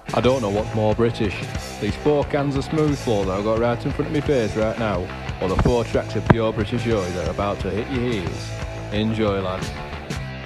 I don't know what's more British. These 4 cans of smooth floor that I've got right in front of my face right now, or the 4 tracks of pure British Joy that are about to hit your ears. Enjoy, lads.